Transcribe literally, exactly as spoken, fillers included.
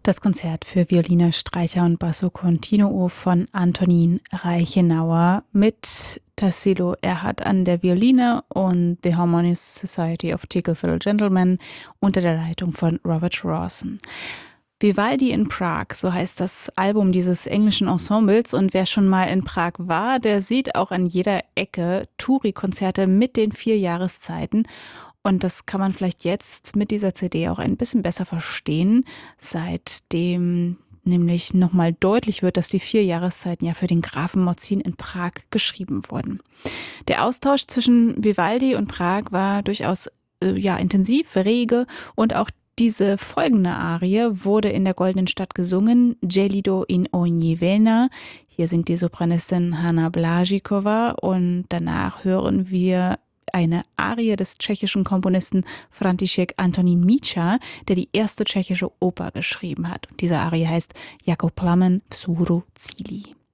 Das Konzert für Violine, Streicher und Basso Continuo von Antonin Reichenauer mit Tassilo Erhardt an der Violine und The Harmonious Society of Teagle Gentlemen unter der Leitung von Robert Rawson. Vivaldi in Prag, so heißt das Album dieses englischen Ensembles, und wer schon mal in Prag war, der sieht auch an jeder Ecke Touri-Konzerte mit den vier Jahreszeiten. Und das kann man vielleicht jetzt mit dieser C D auch ein bisschen besser verstehen, seitdem nämlich nochmal deutlich wird, dass die vier Jahreszeiten ja für den Grafen Morzin in Prag geschrieben wurden. Der Austausch zwischen Vivaldi und Prag war durchaus äh, ja, intensiv, rege, und auch diese folgende Arie wurde in der Goldenen Stadt gesungen, Gelido in ogni vena. Hier singt die Sopranistin Hanna Blažíková, und danach hören wir eine Arie des tschechischen Komponisten František Antonín Mícha, der die erste tschechische Oper geschrieben hat. Und diese Arie heißt Jako plamen vzhůru cílí.